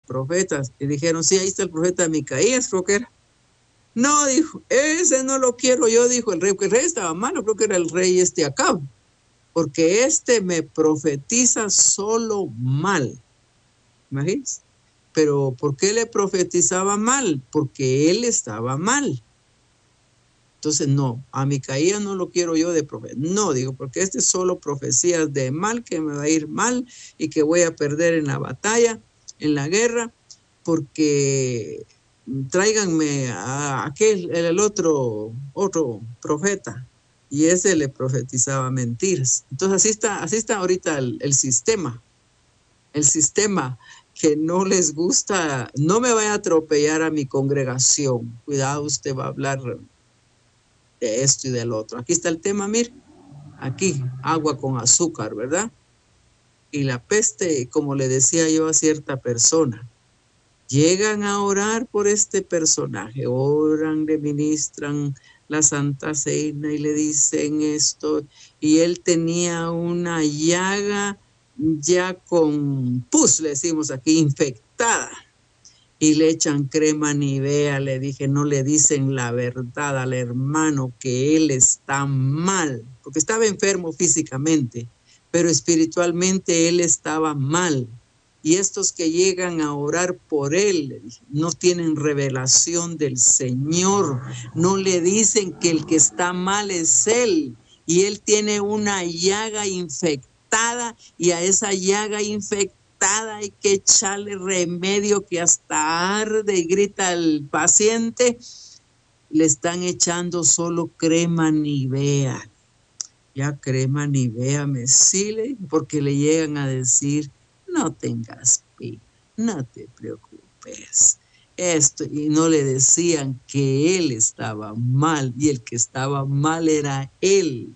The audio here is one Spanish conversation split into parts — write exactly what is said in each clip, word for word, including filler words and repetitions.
profetas. Y dijeron, sí, ahí está el profeta Micaías, creo que era. No, dijo, ese no lo quiero yo, dijo el rey, porque el rey estaba malo, creo que era el rey este Acab, porque este me profetiza solo mal. ¿Imagínense? Pero ¿por qué le profetizaba mal? Porque él estaba mal. Entonces, no, a Micaías no lo quiero yo de profeta. No, digo, porque este es solo profecías de mal, que me va a ir mal y que voy a perder en la batalla, en la guerra, porque tráiganme a aquel, el otro, otro profeta. Y ese le profetizaba mentiras. Entonces, así está, así está ahorita el, el sistema. El sistema que no les gusta, no me vaya a atropellar a mi congregación. Cuidado, usted va a hablar de esto y del otro. Aquí está el tema, mire, aquí, agua con azúcar, ¿verdad? Y la peste, como le decía yo a cierta persona, llegan a orar por este personaje, oran, le ministran la Santa Cena y le dicen esto, y él tenía una llaga ya con pus, le decimos aquí, infectada. Y le echan crema Nivea, le dije, no le dicen la verdad al hermano que él está mal, porque estaba enfermo físicamente, pero espiritualmente él estaba mal. Y estos que llegan a orar por él, le dije, no tienen revelación del Señor, no le dicen que el que está mal es él, y él tiene una llaga infectada, y a esa llaga infectada hay que echarle remedio que hasta arde y grita el paciente. Le están echando solo crema Nivea. Ya crema Nivea me sirve, porque le llegan a decir, no tengas pena, no te preocupes. Esto, y no le decían que él estaba mal, y el que estaba mal era él.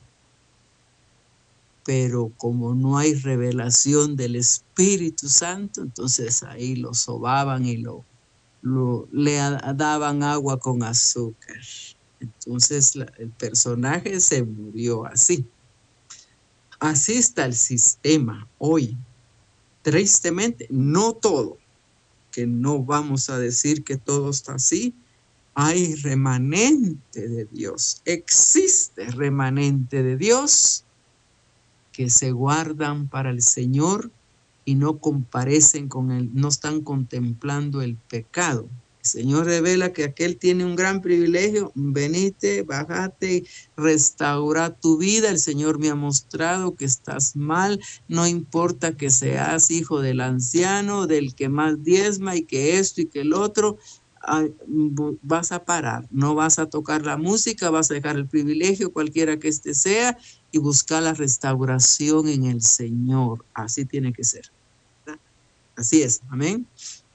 Pero como no hay revelación del Espíritu Santo, entonces ahí lo sobaban y lo, lo le daban agua con azúcar. Entonces la, el personaje se murió así. Así está el sistema hoy. Tristemente, no todo, que no vamos a decir que todo está así. Hay remanente de Dios, existe remanente de Dios que se guardan para el Señor y no comparecen con él, no están contemplando el pecado. El Señor revela que aquel tiene un gran privilegio, venite, bájate, restaura tu vida. El Señor me ha mostrado que estás mal, no importa que seas hijo del anciano, del que más diezma y que esto y que el otro, vas a parar, no vas a tocar la música, vas a dejar el privilegio, cualquiera que este sea, y buscar la restauración en el Señor. Así tiene que ser, ¿verdad? Así es, amén.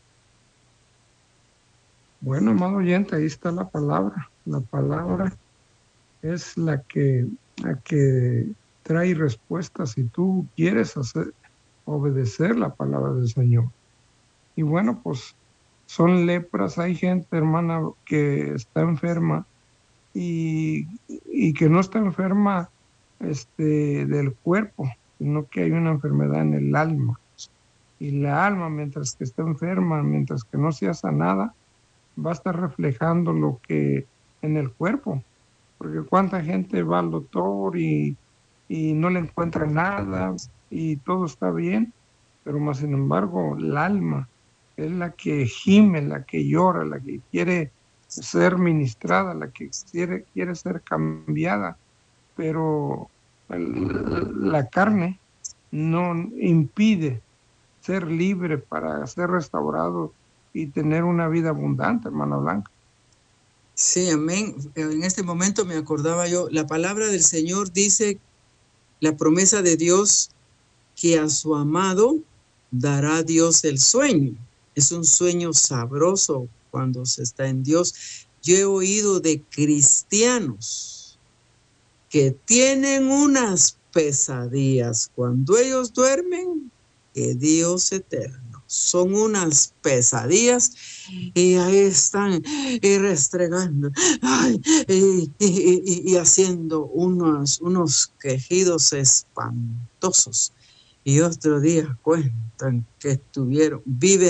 Bueno, amado oyente, ahí está la palabra. La palabra es la que, la que trae respuestas si tú quieres hacer, obedecer la palabra del Señor. Y bueno, pues son lepras. Hay gente, hermana, que está enferma y, y que no está enferma este, del cuerpo, sino que hay una enfermedad en el alma. Y la alma, mientras que está enferma, mientras que no sea sanada, va a estar reflejando lo que en el cuerpo. Porque cuánta gente va al doctor y, y no le encuentra nada y todo está bien, pero más sin embargo el alma es la que gime, la que llora, la que quiere ser ministrada, la que quiere, quiere ser cambiada, pero el, la carne no impide ser libre para ser restaurado y tener una vida abundante, hermana Blanca. Sí, amén. En este momento me acordaba yo, la palabra del Señor dice, la promesa de Dios, que a su amado dará Dios el sueño. Es un sueño sabroso cuando se está en Dios. Yo he oído de cristianos que tienen unas pesadillas cuando ellos duermen, que Dios eterno. Son unas pesadillas y ahí están y restregando ay, y, y, y, y haciendo unos, unos quejidos espantosos. Y otro día cuentan que estuvieron, viven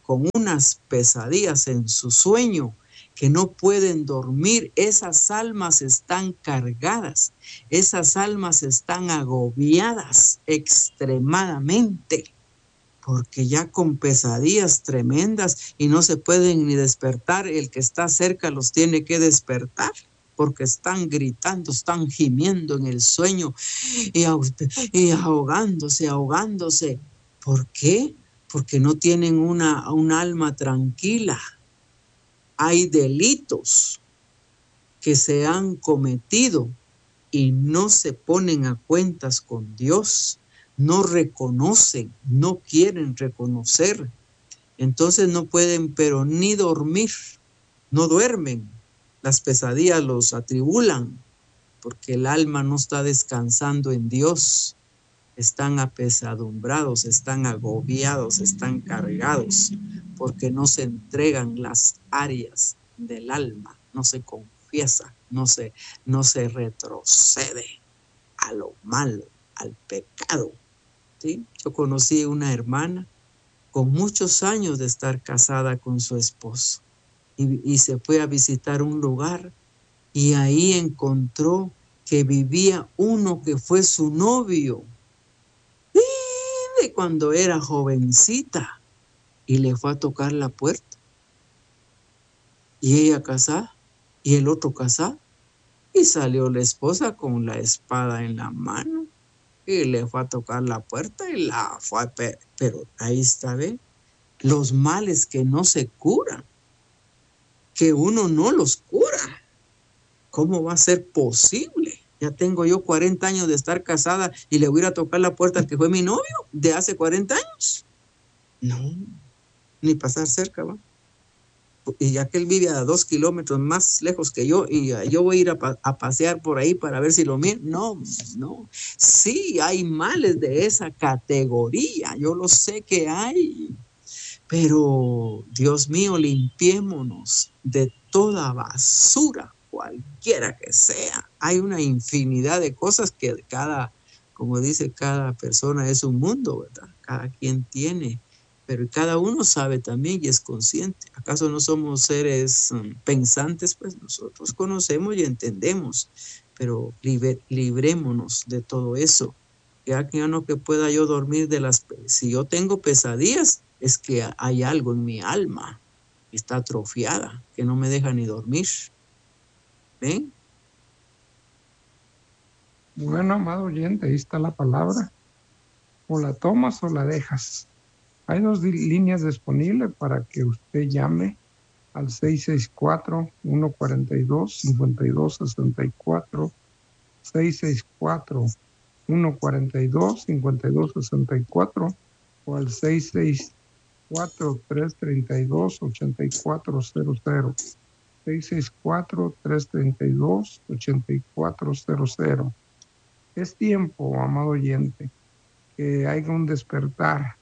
con unas pesadillas en su sueño, que no pueden dormir. Esas almas están cargadas, esas almas están agobiadas extremadamente, porque ya con pesadillas tremendas y no se pueden ni despertar. El que está cerca los tiene que despertar, porque están gritando, están gimiendo en el sueño y, y ahogándose, ahogándose. ¿Por qué? Porque no tienen una, un alma tranquila. Hay delitos que se han cometido y no se ponen a cuentas con Dios, no reconocen, no quieren reconocer. Entonces no pueden, pero ni dormir, no duermen. Las pesadillas los atribulan porque el alma no está descansando en Dios. Están apesadumbrados, están agobiados, están cargados, porque no se entregan las áreas del alma, no se confiesa, no se, no se retrocede a lo malo, al pecado. ¿Sí? Yo conocí una hermana con muchos años de estar casada con su esposo y, y se fue a visitar un lugar y ahí encontró que vivía uno que fue su novio de cuando era jovencita, y le fue a tocar la puerta y ella casada y el otro casado, y salió la esposa con la espada en la mano y le fue a tocar la puerta y la fue a pe- pero ahí está, ¿ve? Los males que no se curan, que uno no los cura. ¿Cómo va a ser posible? Ya tengo yo cuarenta años de estar casada y le voy a ir a tocar la puerta al que fue mi novio de hace cuarenta años. No, ni pasar cerca, ¿va? Y ya que él vive a dos kilómetros más lejos que yo, y yo voy a ir a, pa a pasear por ahí para ver si lo miro. No, no. Sí, hay males de esa categoría, yo lo sé que hay. Pero, Dios mío, limpiémonos de toda basura, cualquiera que sea. Hay una infinidad de cosas que cada, como dice, cada persona es un mundo, ¿verdad? Cada quien tiene, pero cada uno sabe también y es consciente. ¿Acaso no somos seres um, pensantes? Pues nosotros conocemos y entendemos, pero libre, librémonos de todo eso. Ya que no que pueda yo dormir de las... Si yo tengo pesadillas, es que hay algo en mi alma que está atrofiada, que no me deja ni dormir. ¿Ven? Bueno, amado oyente, ahí está la palabra. O la tomas o la dejas. Hay dos líneas disponibles para que usted llame al seis seis cuatro, uno cuatro dos, cinco dos seis cuatro, seis seis cuatro, uno cuatro dos, cinco dos seis cuatro o al seis seis cuatro, tres tres dos, ocho cuatro cero cero, seis seis cuatro, tres tres dos, ocho cuatro cero cero. Es tiempo, amado oyente, que haya un despertar,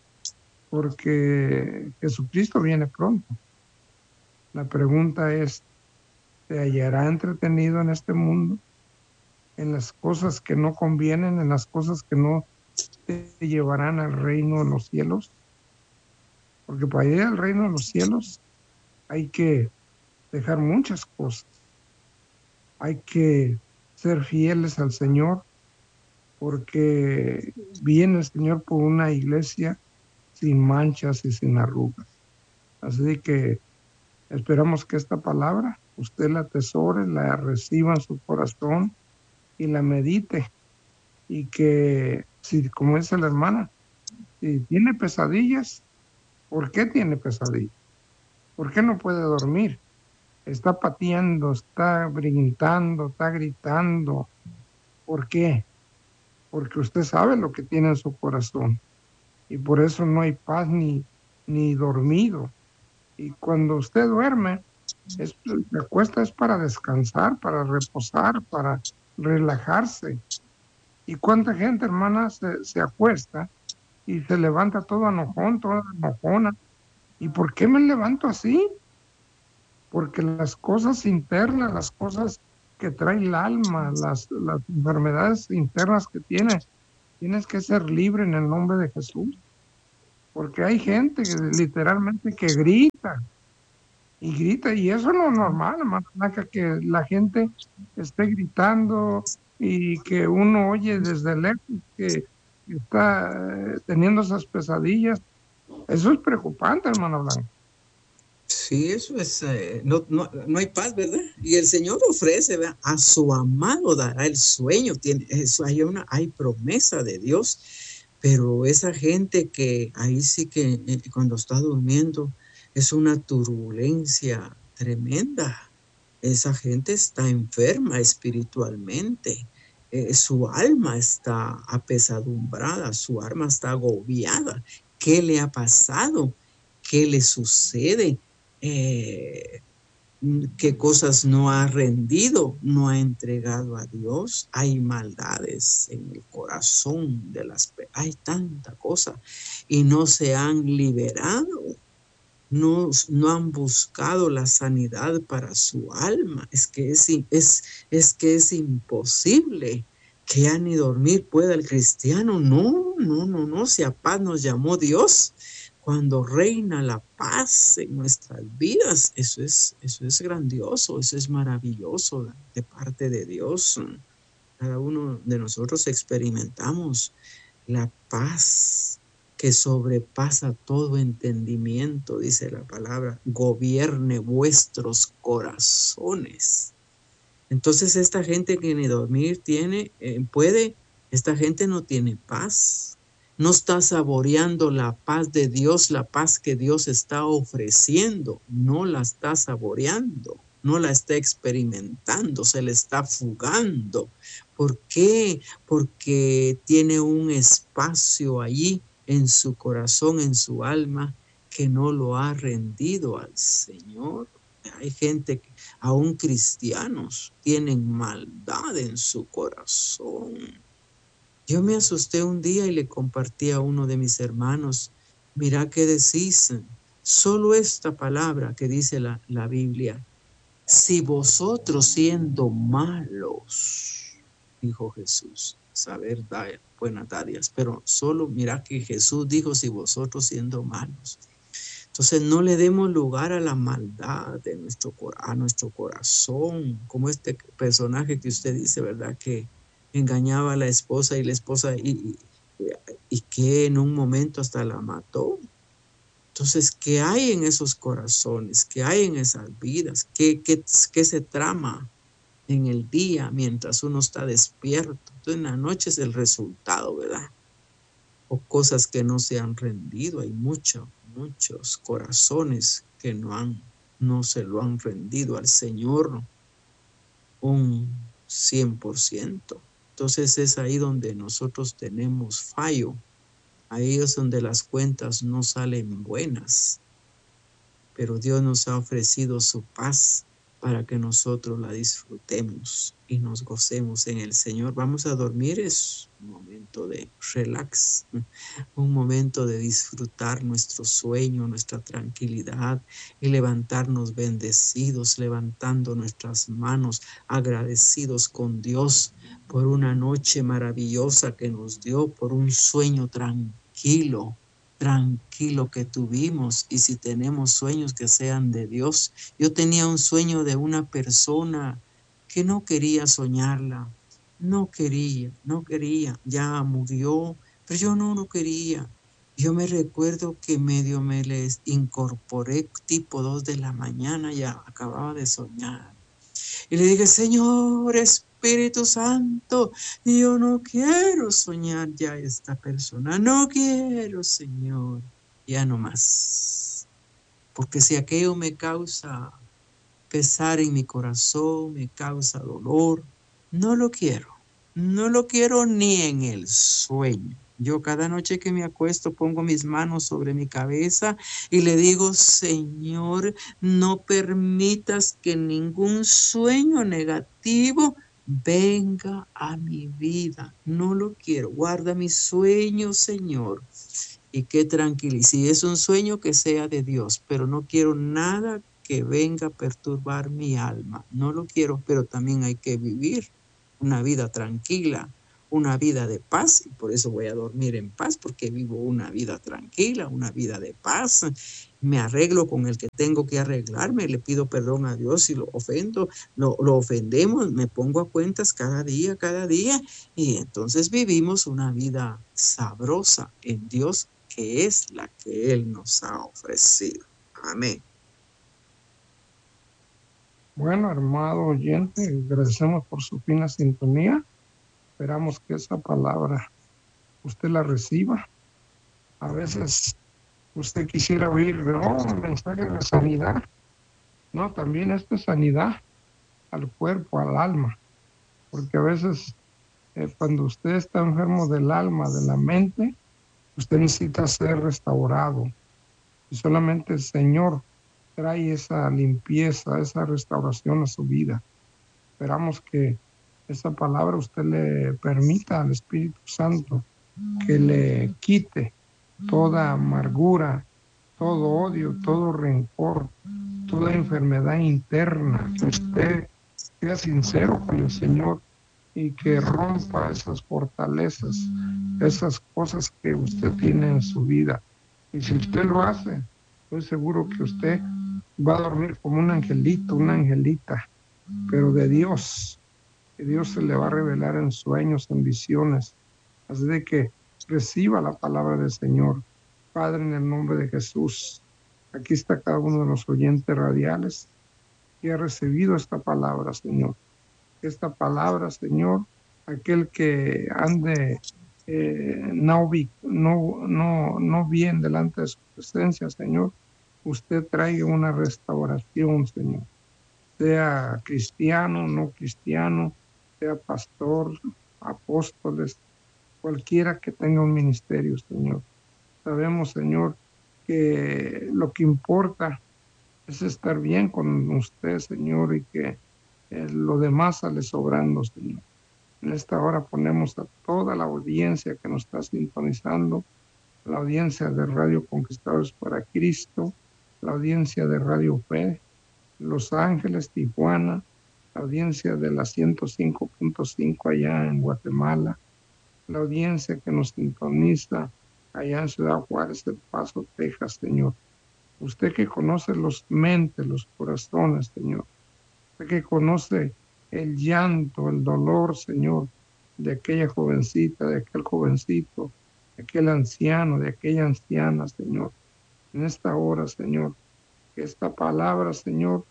porque Jesucristo viene pronto. La pregunta es, ¿te hallará entretenido en este mundo? En las cosas que no convienen, en las cosas que no te llevarán al reino de los cielos. Porque para ir al reino de los cielos hay que dejar muchas cosas. Hay que ser fieles al Señor, porque viene el Señor por una iglesia sin manchas y sin arrugas. Así que esperamos que esta palabra usted la atesore, la reciba en su corazón y la medite. Y que, si, como dice la hermana, si tiene pesadillas, ¿por qué tiene pesadillas? ¿Por qué no puede dormir? Está pateando, está brincando, está gritando. ¿Por qué? Porque usted sabe lo que tiene en su corazón. Y por eso no hay paz ni, ni dormido. Y cuando usted duerme, es, se acuesta es para descansar, para reposar, para relajarse. ¿Y cuánta gente, hermana, se, se acuesta y se levanta todo enojón, toda enojona? ¿Y por qué me levanto así? Porque las cosas internas, las cosas que trae el alma, las, las enfermedades internas que tienes, tienes que ser libre en el nombre de Jesús. porque hay gente que literalmente que grita y grita, y eso no es normal, hermano Naca, que la gente esté gritando y que uno oye desde lejos que está eh, teniendo esas pesadillas. Eso es preocupante, hermano Blanco. Sí, eso es, eh, no, no, no hay paz, ¿verdad? Y el Señor ofrece, ¿verdad? A su amado dará el sueño, tiene, eso, hay, una, hay promesa de Dios, pero esa gente que ahí sí que eh, cuando está durmiendo es una turbulencia tremenda. Esa gente está enferma espiritualmente, eh, su alma está apesadumbrada, su alma está agobiada. ¿Qué le ha pasado? ¿Qué le sucede? Eh, qué cosas no ha rendido, no ha entregado a Dios. Hay maldades en el corazón de las, hay tanta cosa y no se han liberado, no, no han buscado la sanidad para su alma. Es que es, es, es que es imposible que ya ni dormir pueda el cristiano. No, no, no, no, si a paz nos llamó Dios. Cuando reina la paz en nuestras vidas, eso es, eso es grandioso, eso es maravilloso de parte de Dios. Cada uno de nosotros experimentamos la paz que sobrepasa todo entendimiento, dice la palabra, gobierne vuestros corazones. Entonces esta gente que ni dormir tiene, eh, puede, esta gente no tiene paz. No está saboreando la paz de Dios, la paz que Dios está ofreciendo. No la está saboreando, no la está experimentando, se le está fugando. ¿Por qué? Porque tiene un espacio allí en su corazón, en su alma, que no lo ha rendido al Señor. Hay gente que, aún cristianos, tienen maldad en su corazón. Yo me asusté un día y le compartí a uno de mis hermanos, mira qué decís, solo esta palabra que dice la, la Biblia, si vosotros siendo malos, dijo Jesús, saber dar buenas dádivas, pero solo mira que Jesús dijo, si vosotros siendo malos. Entonces no le demos lugar a la maldad de nuestro, a nuestro corazón, como este personaje que usted dice, ¿verdad? Que engañaba a la esposa y la esposa y, y, y que en un momento hasta la mató. Entonces, ¿qué hay en esos corazones? ¿Qué hay en esas vidas? ¿Qué, qué, qué se trama en el día mientras uno está despierto? Entonces, en la noche es el resultado, ¿verdad? O cosas que no se han rendido. Hay muchos, muchos corazones que no han, no se lo han rendido al Señor un cien por ciento. Entonces es ahí donde nosotros tenemos fallo. Ahí es donde las cuentas no salen buenas. Pero Dios nos ha ofrecido su paz para que nosotros la disfrutemos y nos gocemos en el Señor. Vamos a dormir, es un momento de relax, un momento de disfrutar nuestro sueño, nuestra tranquilidad y levantarnos bendecidos, levantando nuestras manos, agradecidos con Dios por una noche maravillosa que nos dio, por un sueño tranquilo. tranquilo que tuvimos, y si tenemos sueños que sean de Dios. Yo tenía un sueño de una persona que no quería soñarla, no quería, no quería, ya murió, pero yo no lo quería. Yo me recuerdo que medio me les incorporé tipo dos de la mañana, ya acababa de soñar. Y le dije, Señor, Espíritu Santo, yo no quiero soñar ya esta persona, no quiero, Señor, ya no más. Porque si aquello me causa pesar en mi corazón, me causa dolor, no lo quiero, no lo quiero ni en el sueño. Yo cada noche que me acuesto pongo mis manos sobre mi cabeza y le digo, Señor, no permitas que ningún sueño negativo venga a mi vida. No lo quiero. Guarda mi sueño, Señor. Y qué tranquilo. Si es un sueño, que sea de Dios, pero no quiero nada que venga a perturbar mi alma. No lo quiero, pero también hay que vivir una vida tranquila, una vida de paz, y por eso voy a dormir en paz, porque vivo una vida tranquila, una vida de paz. Me arreglo con el que tengo que arreglarme, le pido perdón a Dios si lo ofendo, lo, lo ofendemos, me pongo a cuentas cada día, cada día, y entonces vivimos una vida sabrosa en Dios, que es la que Él nos ha ofrecido. Amén. Bueno, amado oyente, agradecemos por su fina sintonía. Esperamos que esa palabra usted la reciba. A veces usted quisiera oír, no, un mensaje de sanidad. No, también esto es sanidad al cuerpo, al alma. Porque a veces eh, cuando usted está enfermo del alma, de la mente, usted necesita ser restaurado. Y solamente el Señor trae esa limpieza, esa restauración a su vida. Esperamos que esa palabra usted le permita al Espíritu Santo que le quite toda amargura, todo odio, todo rencor, toda enfermedad interna, que usted sea sincero con el Señor y que rompa esas fortalezas, esas cosas que usted tiene en su vida. Y si usted lo hace, estoy seguro que usted va a dormir como un angelito, una angelita, pero de Dios, que Dios se le va a revelar en sueños, en visiones. Así de que reciba la palabra del Señor. Padre, en el nombre de Jesús, aquí está cada uno de los oyentes radiales que ha recibido esta palabra, Señor. Esta palabra, Señor, aquel que ande eh, no, no, no, no bien delante de su presencia, Señor, usted traiga una restauración, Señor. Sea cristiano, no cristiano, sea pastor, apóstoles, cualquiera que tenga un ministerio, Señor. Sabemos, Señor, que lo que importa es estar bien con usted, Señor, y que eh, lo demás sale sobrando, Señor. En esta hora ponemos a toda la audiencia que nos está sintonizando, la audiencia de Radio Conquistadores para Cristo, la audiencia de Radio Fe, Los Ángeles, Tijuana, la audiencia de la ciento cinco punto cinco allá en Guatemala, la audiencia que nos sintoniza allá en Ciudad Juárez, El Paso, Texas, Señor. Usted que conoce los mentes, los corazones, Señor. Usted que conoce el llanto, el dolor, Señor, de aquella jovencita, de aquel jovencito, de aquel anciano, de aquella anciana, Señor. En esta hora, Señor, que esta palabra, Señor,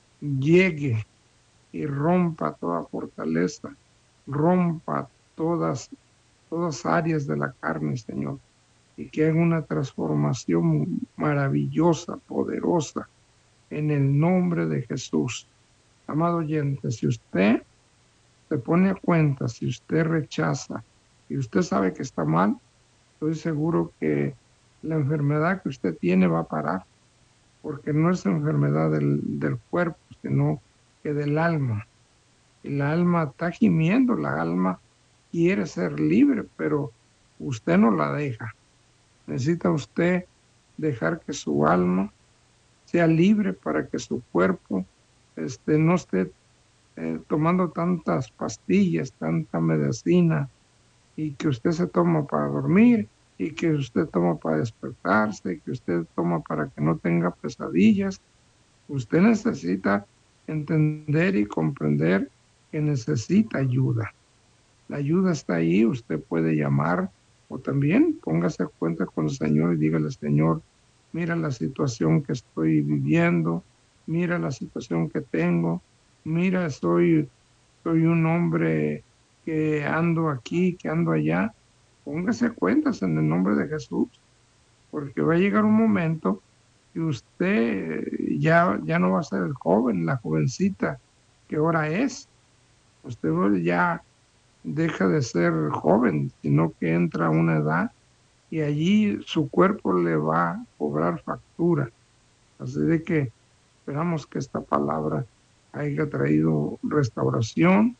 llegue y rompa toda fortaleza, rompa todas, todas áreas de la carne, Señor, y que haga una transformación maravillosa, poderosa, en el nombre de Jesús. Amado oyente, si usted se pone a cuenta, si usted rechaza y usted sabe que está mal, estoy seguro que la enfermedad que usted tiene va a parar, porque no es enfermedad del, del cuerpo, sino que del alma. El alma está gimiendo, la alma quiere ser libre, pero usted no la deja. Necesita usted dejar que su alma sea libre para que su cuerpo este, no esté eh, tomando tantas pastillas, tanta medicina, y que usted se toma para dormir, y que usted toma para despertarse, y que usted toma para que no tenga pesadillas. Usted necesita entender y comprender que necesita ayuda. La ayuda está ahí, usted puede llamar, o también póngase a cuenta con el Señor y dígale, Señor, mira la situación que estoy viviendo, mira la situación que tengo, mira, soy, soy un hombre que ando aquí, que ando allá. Póngase cuentas en el nombre de Jesús, porque va a llegar un momento que usted ya, ya no va a ser el joven, la jovencita que ahora es. Usted ya deja de ser joven, sino que entra a una edad y allí su cuerpo le va a cobrar factura. Así de que esperamos que esta palabra haya traído restauración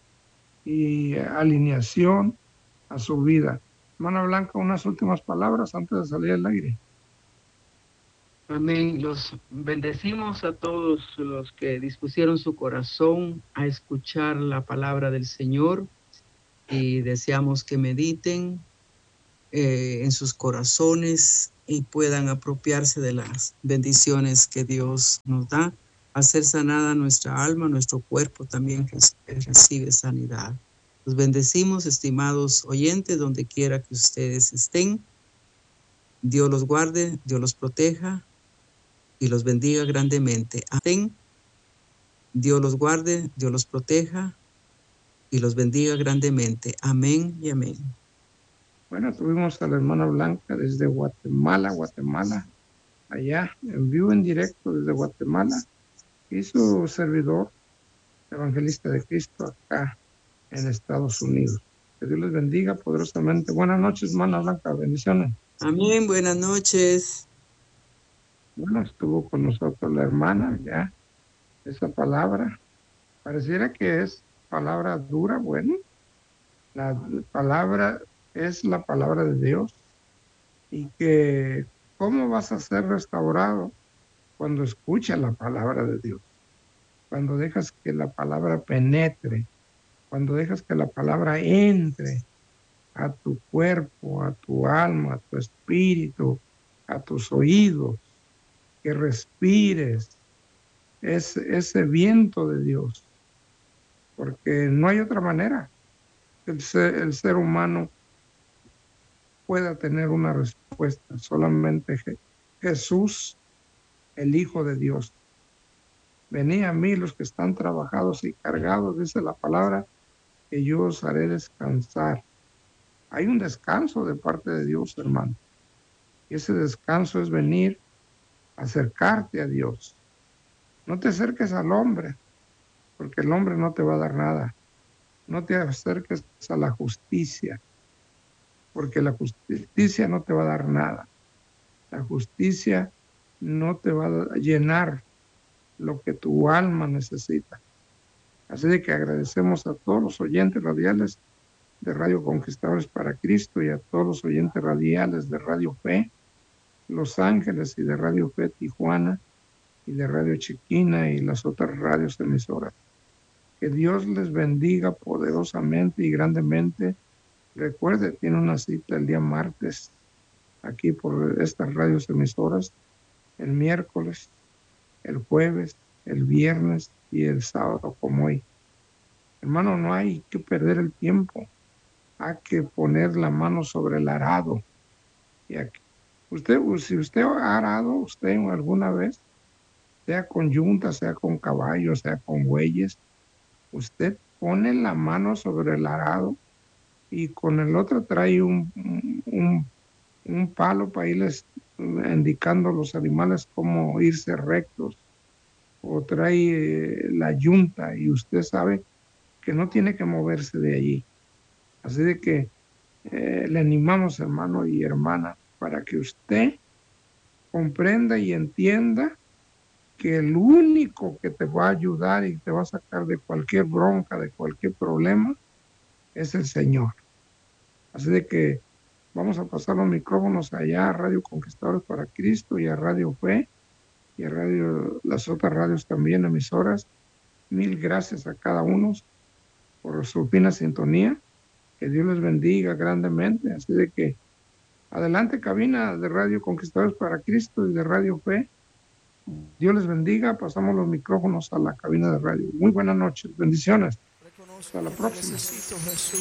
y alineación a su vida. Hermana Blanca, unas últimas palabras antes de salir al aire. Amén. Los bendecimos a todos los que dispusieron su corazón a escuchar la palabra del Señor. y deseamos que mediten eh, en sus corazones y puedan apropiarse de las bendiciones que Dios nos da. Al ser sanada nuestra alma, nuestro cuerpo también recibe sanidad. Los bendecimos, estimados oyentes, donde quiera que ustedes estén. Dios los guarde, Dios los proteja y los bendiga grandemente. Amén. Dios los guarde, Dios los proteja y los bendiga grandemente. Amén y amén. Bueno, tuvimos a la hermana Blanca desde Guatemala, Guatemala, allá, en vivo, en directo desde Guatemala, y su servidor, evangelista de Cristo, acá en Estados Unidos. Que Dios les bendiga poderosamente. Buenas noches, hermana Blanca, bendiciones. Amén, buenas noches. Bueno, estuvo con nosotros la hermana, ya, esa palabra, pareciera que es palabra dura, bueno, la palabra es la palabra de Dios, y que cómo vas a ser restaurado cuando escuchas la palabra de Dios, cuando dejas que la palabra penetre, cuando dejas que la palabra entre a tu cuerpo, a tu alma, a tu espíritu, a tus oídos, que respires ese, ese viento de Dios, porque no hay otra manera que el ser, el ser humano pueda tener una respuesta. Solamente Je- Jesús, el Hijo de Dios. Venid a mí los que están trabajados y cargados, dice la palabra, que yo os haré descansar. Hay un descanso de parte de Dios, hermano. Y ese descanso es venir a acercarte a Dios. No te acerques al hombre, porque el hombre no te va a dar nada. No te acerques a la justicia, porque la justicia no te va a dar nada. La justicia no te va a llenar lo que tu alma necesita. Así de que agradecemos a todos los oyentes radiales de Radio Conquistadores para Cristo y a todos los oyentes radiales de Radio Fe Los Ángeles y de Radio Fe Tijuana y de Radio Chiquina y las otras radios emisoras. Que Dios les bendiga poderosamente y grandemente. Recuerde, tiene una cita el día martes aquí por estas radios emisoras, el miércoles, el jueves, el viernes y el sábado como hoy. Hermano, no hay que perder el tiempo. Hay que poner la mano sobre el arado. Y aquí, usted, si usted ha arado, usted alguna vez, sea con yunta, sea con caballo, sea con bueyes, usted pone la mano sobre el arado y con el otro trae un, un, un palo para irles indicando a los animales cómo irse rectos, o trae eh, la yunta y usted sabe que no tiene que moverse de allí. Así de que eh, le animamos, hermano y hermana, para que usted comprenda y entienda que el único que te va a ayudar y te va a sacar de cualquier bronca, de cualquier problema, es el Señor. Así de que vamos a pasar los micrófonos allá a Radio Conquistadores para Cristo y a Radio Fe y a radio, las otras radios también, emisoras. Mil gracias a cada uno por su fina sintonía. Que Dios les bendiga grandemente. Así de que adelante, cabina de Radio Conquistadores para Cristo y de Radio Fe. Dios les bendiga. Pasamos los micrófonos a la cabina de radio. Muy buenas noches. Bendiciones. Hasta la próxima.